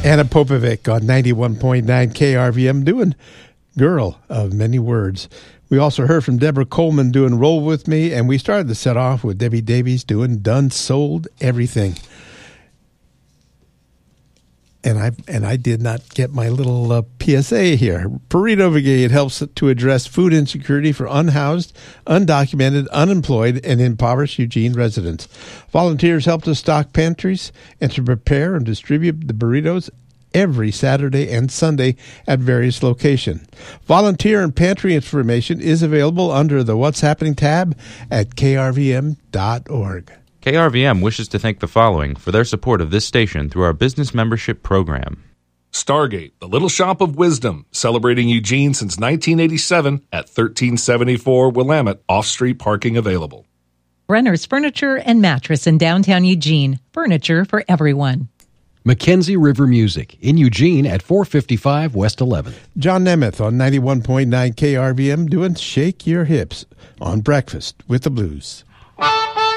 Anna Popovic on 91.9 KRVM doing Girl of Many Words. We also heard from Deborah Coleman doing Roll With Me, and we started the set off with Debbie Davies doing Done Sold Everything. And I did not get my little PSA here. Burrito Brigade helps to address food insecurity for unhoused, undocumented, unemployed, and impoverished Eugene residents. Volunteers help to stock pantries and to prepare and distribute the burritos every Saturday and Sunday at various locations. Volunteer and pantry information is available under the What's Happening tab at krvm.org. KRVM wishes to thank the following for their support of this station through our business membership program. Stargate, the Little Shop of Wisdom, celebrating Eugene since 1987 at 1374 Willamette, off-street parking available. Brenner's Furniture and Mattress in downtown Eugene. Furniture for everyone. Mackenzie River Music in Eugene at 455 West 11th. John Nemeth on 91.9 KRVM doing Shake Your Hips on Breakfast with the Blues.